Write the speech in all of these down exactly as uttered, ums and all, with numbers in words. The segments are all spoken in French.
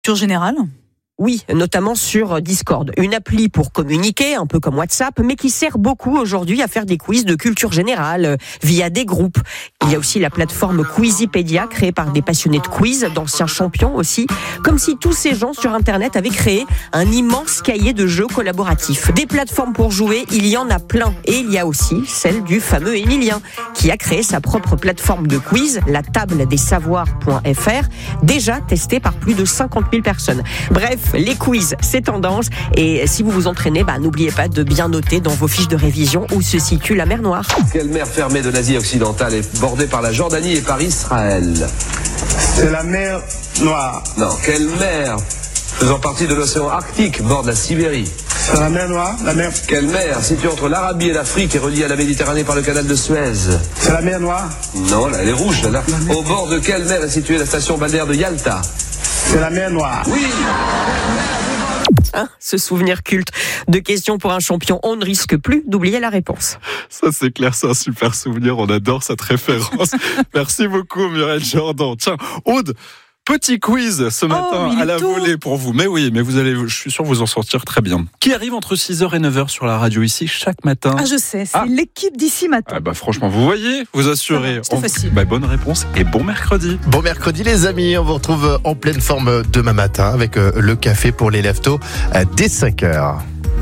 Culture générale ? Oui, notamment sur Discord. Une appli pour communiquer, un peu comme WhatsApp, mais qui sert beaucoup aujourd'hui à faire des quiz de culture générale via des groupes. Il y a aussi la plateforme Quizipedia, créée par des passionnés de quiz, d'anciens champions aussi. Comme si tous ces gens sur Internet avaient créé un immense cahier de jeux collaboratifs. Des plateformes pour jouer, il y en a plein. Et il y a aussi celle du fameux Emilien, qui a créé sa propre plateforme de quiz, la table des savoirs point f r, déjà testée par plus de cinquante mille personnes. Bref, les quiz, c'est tendance. Et si vous vous entraînez, bah, n'oubliez pas de bien noter dans vos fiches de révision où se situe la mer Noire. Quelle mer fermée de l'Asie occidentale est bordée par la Jordanie et par Israël? C'est la mer Noire. Non, quelle mer faisant partie de l'océan Arctique borde la Sibérie? C'est la mer Noire, la mer... Quelle mer située entre l'Arabie et l'Afrique et reliée à la Méditerranée par le canal de Suez? C'est la mer Noire. Non, là, elle est rouge, là. Au bord de quelle mer est située la station balnéaire de Yalta? C'est la mer Noire. Oui. Hein, ce souvenir culte de questions pour un champion, on ne risque plus d'oublier la réponse. Ça c'est clair, c'est un super souvenir, on adore cette référence. Merci beaucoup Muriel Jordan. Tiens, Aude, petit quiz ce matin oh, à la tout. volée pour vous. Mais oui, mais vous allez, je suis sûr vous en sortir très bien. Qui arrive entre six heures et neuf heures sur la radio ici chaque matin? Ah, je sais, c'est Ah. l'équipe d'ici matin. Ah bah franchement, vous voyez, vous assurez. C'était On- facile. Bah, bonne réponse et bon mercredi. Bon mercredi les amis, on vous retrouve en pleine forme demain matin avec euh, le café pour les lève-tôt euh, dès cinq heures.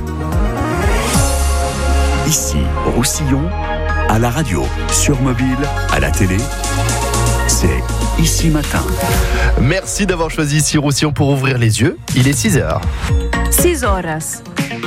Ici, Roussillon, à la radio, sur mobile, à la télé, c'est Ici Matin. Merci d'avoir choisi ici Roussillon pour ouvrir les yeux. Il est six heures. six horas.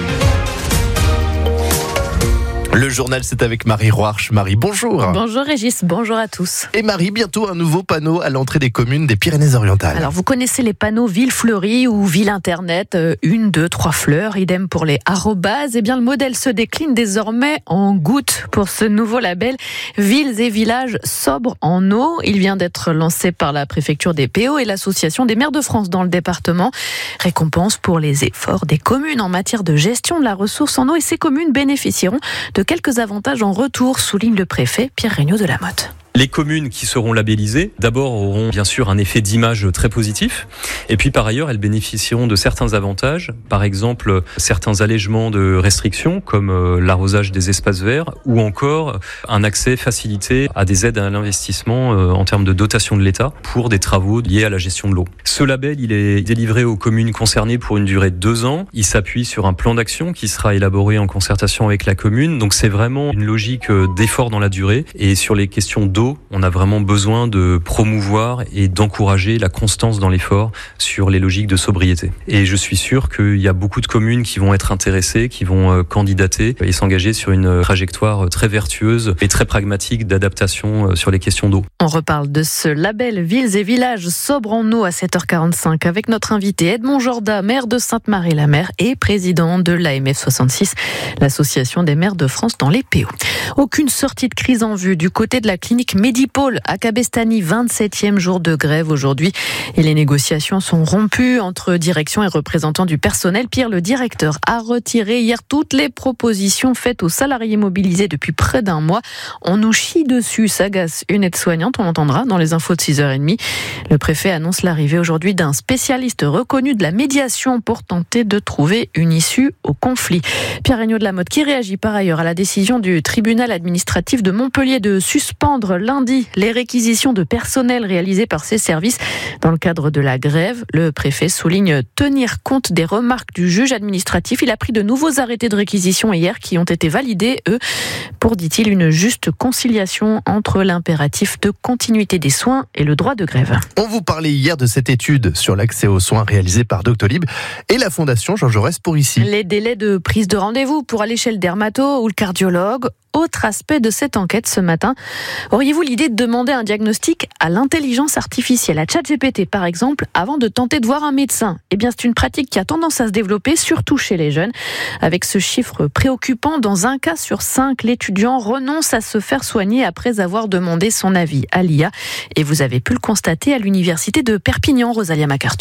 Le journal, c'est avec Marie Roarch. Marie, bonjour. Bonjour Régis, bonjour à tous. Et Marie, bientôt un nouveau panneau à l'entrée des communes des Pyrénées-Orientales. Alors vous connaissez les panneaux ville fleurie ou ville internet, euh, une, deux, trois fleurs, idem pour les arrobases. Eh bien le modèle se décline désormais en gouttes pour ce nouveau label Villes et villages sobres en eau. Il vient d'être lancé par la préfecture des P O et l'association des maires de France dans le département. Récompense pour les efforts des communes en matière de gestion de la ressource en eau, et ces communes bénéficieront de quelques avantages en retour, souligne le préfet Pierre Regnault de la Motte. Les communes qui seront labellisées, d'abord auront bien sûr un effet d'image très positif, et puis par ailleurs elles bénéficieront de certains avantages, par exemple certains allègements de restrictions comme l'arrosage des espaces verts, ou encore un accès facilité à des aides à l'investissement en termes de dotation de l'État pour des travaux liés à la gestion de l'eau. Ce label, il est délivré aux communes concernées pour une durée de deux ans. Il s'appuie sur un plan d'action qui sera élaboré en concertation avec la commune, donc c'est vraiment une logique d'effort dans la durée, et sur les questions d'eau, on a vraiment besoin de promouvoir et d'encourager la constance dans l'effort sur les logiques de sobriété. Et je suis sûr qu'il y a beaucoup de communes qui vont être intéressées, qui vont candidater et s'engager sur une trajectoire très vertueuse et très pragmatique d'adaptation sur les questions d'eau. On reparle de ce label Villes et villages sobres en eau à sept heures quarante-cinq avec notre invité Edmond Jorda, maire de Sainte-Marie-la-Mer et président de l'A M F soixante-six, l'association des maires de France dans les P O. Aucune sortie de crise en vue du côté de la clinique Medipôle à Cabestany, vingt-septième jour de grève aujourd'hui. Et les négociations sont rompues entre direction et représentants du personnel. Pire, le directeur a retiré hier toutes les propositions faites aux salariés mobilisés depuis près d'un mois. On nous chie dessus, s'agace une aide-soignante. On l'entendra dans les infos de six heures trente. Le préfet annonce l'arrivée aujourd'hui d'un spécialiste reconnu de la médiation pour tenter de trouver une issue au conflit. Pierre Regnault de la Motte qui réagit par ailleurs à la décision du tribunal administratif de Montpellier de suspendre lundi les réquisitions de personnel réalisées par ses services dans le cadre de la grève. Le préfet souligne tenir compte des remarques du juge administratif. Il a pris de nouveaux arrêtés de réquisition hier qui ont été validés, eux, pour, dit-il, une juste conciliation entre l'impératif de continuité des soins et le droit de grève. On vous parlait hier de cette étude sur l'accès aux soins réalisée par Doctolib et la Fondation Jean Jaurès pour ici. Les délais de prise de rendez-vous pour aller chez le dermato ou le cardiologue. Autre aspect de cette enquête ce matin, auriez-vous l'idée de demander un diagnostic à l'intelligence artificielle, à ChatGPT par exemple, avant de tenter de voir un médecin? Eh bien, c'est une pratique qui a tendance à se développer, surtout chez les jeunes. Avec ce chiffre préoccupant, dans un cas sur cinq, l'étudiant renonce à se faire soigner après avoir demandé son avis à l'I A. Et vous avez pu le constater à l'université de Perpignan, Rosalia MacArthur.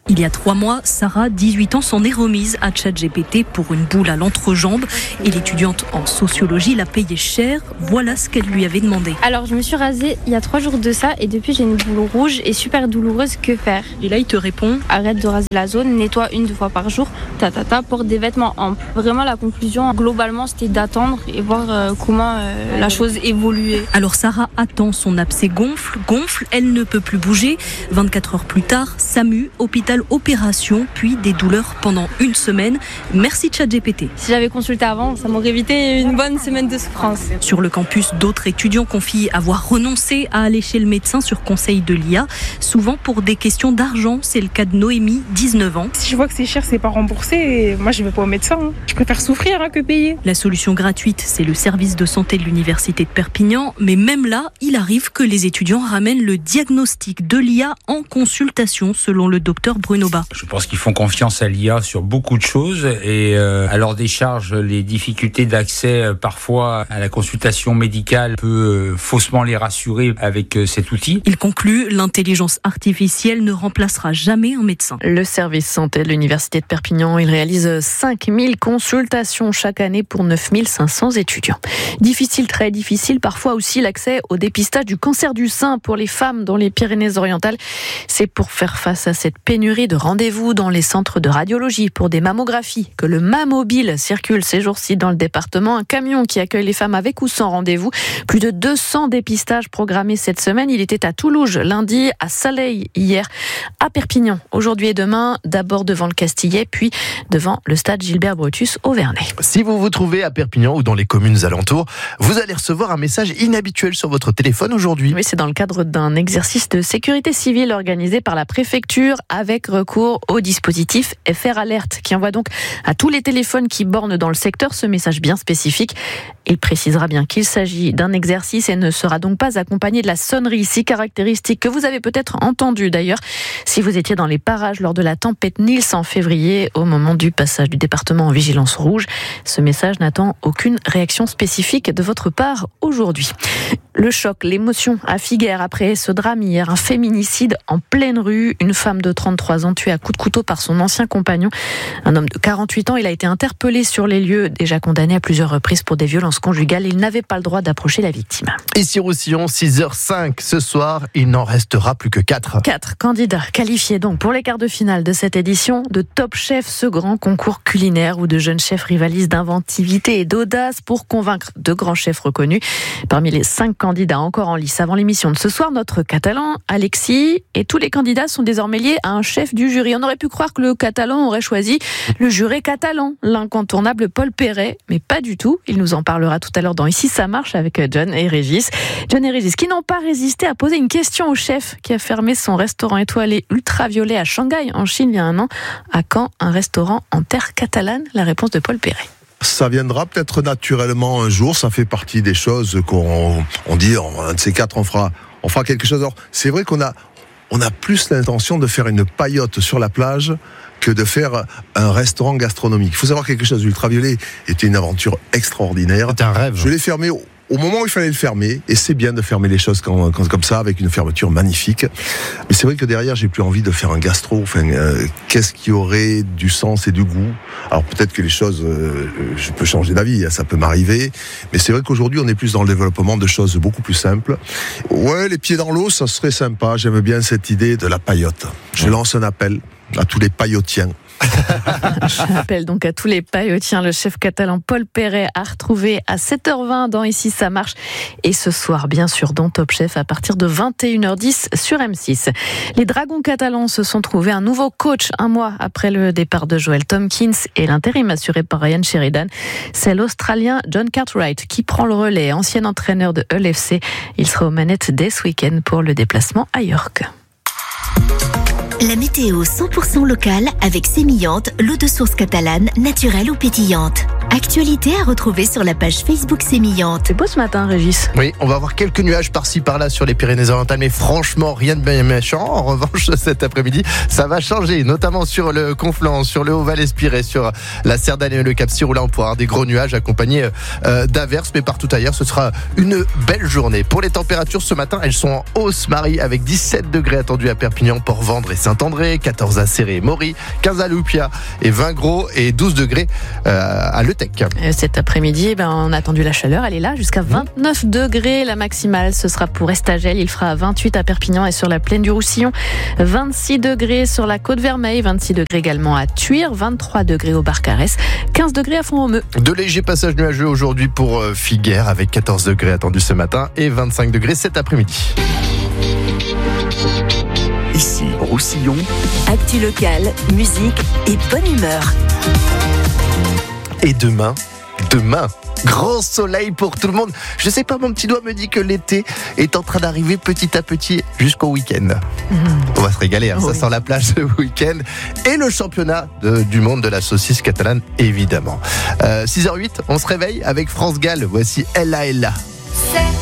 Il y a trois mois, Sarah, dix-huit ans, s'en est remise à ChatGPT pour une boule à l'entrejambe et l'étudiante en sociologie l'a payé cher. Voilà ce qu'elle lui avait demandé. Alors je me suis rasée il y a trois jours de ça et depuis j'ai une boule rouge et super douloureuse. Que faire? Et là il te répond: arrête de raser la zone, nettoie une deux fois par jour, ta ta ta, porte des vêtements amples. Vraiment la conclusion globalement c'était d'attendre et voir euh, comment euh, la chose évoluait. Alors Sarah attend, son abcès gonfle, gonfle, elle ne peut plus bouger. vingt-quatre heures plus tard, SAMU, hôpital, opération, puis des douleurs pendant une semaine. Merci ChatGPT. Si j'avais consulté avant, ça m'aurait évité une bonne semaine de souffrance. Sur le campus, d'autres étudiants confient avoir renoncé à aller chez le médecin sur conseil de l'I A, souvent pour des questions d'argent. C'est le cas de Noémie, dix-neuf ans. Si je vois que c'est cher, c'est pas remboursé, moi je vais pas au médecin. Je préfère souffrir hein, que payer. La solution gratuite, c'est le service de santé de l'université de Perpignan, mais même là, il arrive que les étudiants ramènent le diagnostic de l'I A en consultation, selon le docteur Bruno Bas. Je pense qu'ils font confiance à l'I A sur beaucoup de choses et euh, à leur décharge, les difficultés d'accès euh, parfois à la consultation médicale peut euh, faussement les rassurer avec euh, cet outil. Il conclut, l'intelligence artificielle ne remplacera jamais un médecin. Le service santé de l'université de Perpignan, il réalise cinq mille consultations chaque année pour neuf mille cinq cents étudiants. Difficile, très difficile, parfois aussi l'accès au dépistage du cancer du sein pour les femmes dans les Pyrénées-Orientales. C'est pour faire face à cette pénurie de rendez-vous dans les centres de radiologie pour des mammographies que le Mammobile circule ces jours-ci dans le département. Un camion qui accueille les femmes avec ou sans rendez-vous. Plus de deux cents dépistages programmés cette semaine. Il était à Toulouse lundi, à Saleil hier, à Perpignan aujourd'hui et demain. D'abord devant le Castillet, puis devant le stade Gilbert Brutus au Vernet. Si vous vous trouvez à Perpignan ou dans les communes alentours, vous allez recevoir un message inhabituel sur votre téléphone aujourd'hui. Oui, c'est dans le cadre d'un exercice de sécurité civile organisé par la préfecture avec recours au dispositif F R Alert qui envoie donc à tous les téléphones qui bornent dans le secteur ce message bien spécifique. Il précisera bien qu'il s'agit d'un exercice et ne sera donc pas accompagné de la sonnerie si caractéristique que vous avez peut-être entendu d'ailleurs si vous étiez dans les parages lors de la tempête Nils en février au moment du passage du département en vigilance rouge. Ce message n'attend aucune réaction spécifique de votre part aujourd'hui. Le choc, l'émotion à Figueres après ce drame hier, un féminicide en pleine rue. Une femme de trente-trois ans tuée à coups de couteau par son ancien compagnon. Un homme de quarante-huit ans, il a été interpellé sur les lieux, déjà condamné à plusieurs reprises pour des violences conjugales. Il n'avait pas le droit d'approcher la victime. Ici Roussillon, six heures cinq ce soir, il n'en restera plus que quatre. Quatre candidats qualifiés donc pour les quarts de finale de cette édition de Top Chef, ce grand concours culinaire où de jeunes chefs rivalisent d'inventivité et d'audace pour convaincre de grands chefs reconnus. Parmi les cinq candidats encore en lice avant l'émission de ce soir, notre Catalan, Alexis, et tous les candidats sont désormais liés à un chef du jury. On aurait pu croire que le Catalan aurait choisi le juré catalan, l'incontournable Paul Perret, mais pas du tout. Il nous en parlera tout à l'heure dans Ici ça marche avec John et Régis. John et Régis qui n'ont pas résisté à poser une question au chef qui a fermé son restaurant étoilé ultraviolet à Shanghai en Chine il y a un an. À quand un restaurant en terre catalane? La réponse de Paul Perret. Ça viendra peut-être naturellement un jour, ça fait partie des choses qu'on on dit, un de ces quatre on fera, on fera quelque chose. Alors, c'est vrai qu'on a, on a plus l'intention de faire une paillote sur la plage que de faire un restaurant gastronomique. Il faut savoir quelque chose, l'ultraviolet était une aventure extraordinaire. C'était un rêve. Je l'ai fermé au, au moment où il fallait le fermer, et c'est bien de fermer les choses quand, quand, comme ça, avec une fermeture magnifique. Mais c'est vrai que derrière, j'ai plus envie de faire un gastro. Enfin, euh, qu'est-ce qui aurait du sens et du goût? Alors peut-être que les choses, euh, je peux changer d'avis, ça peut m'arriver. Mais c'est vrai qu'aujourd'hui, on est plus dans le développement de choses beaucoup plus simples. Ouais, les pieds dans l'eau, ça serait sympa. J'aime bien cette idée de la paillote. Je lance un appel à tous les paillotiens. J'appelle donc à tous les paillotiens le chef catalan Paul Perret à retrouver à sept heures vingt dans Ici ça marche et ce soir bien sûr dans Top Chef à partir de vingt et une heures dix sur M six. Les Dragons catalans se sont trouvés un nouveau coach un mois après le départ de Joel Tomkins et l'intérim assuré par Ryan Sheridan. C'est l'Australien John Cartwright qui prend le relais, ancien entraîneur de Hull F C. Il sera aux manettes dès ce week-end pour le déplacement à York. La météo cent pour cent locale avec Sémillante, l'eau de source catalane, naturelle ou pétillante. Actualité à retrouver sur la page Facebook Sémillante. C'est beau ce matin, Régis. Oui, on va avoir quelques nuages par-ci par-là sur les Pyrénées-Orientales, mais franchement, rien de bien méchant. En revanche, cet après-midi, ça va changer, notamment sur le Conflans, sur le Haut-Val-Espiré, sur la Cerdagne et le Cap-Cyr, où là, on pourra avoir des gros nuages accompagnés euh, d'averses, mais partout ailleurs, ce sera une belle journée. Pour les températures, ce matin, elles sont en hausse, Marie, avec dix-sept degrés attendus à Perpignan, Port-Vendre et Saint-André, quatorze à Céré et Mory, quinze à Loupia et vingt gros et douze degrés euh, à Le Tech. Cet après-midi, ben, on a attendu la chaleur, elle est là, jusqu'à vingt-neuf degrés. La maximale, ce sera pour Estagel, il fera vingt-huit à Perpignan et sur la plaine du Roussillon, vingt-six degrés sur la Côte-Vermeille, vingt-six degrés également à Tuire, vingt-trois degrés au Barcarès, quinze degrés à Font-Romeu. De légers passages nuageux aujourd'hui pour Figueres, avec quatorze degrés attendus ce matin et vingt-cinq degrés cet après-midi. Ici, Roussillon. Actu locale, musique et bonne humeur. Et demain, demain, grand soleil pour tout le monde. Je sais pas, mon petit doigt me dit que l'été est en train d'arriver petit à petit jusqu'au week-end. Mmh. On va se régaler, hein, oui. Ça sent la plage ce week-end. Et le championnat de, du monde de la saucisse catalane, évidemment. Euh, six heures huit, on se réveille avec France Gall. Voici Ella Ella.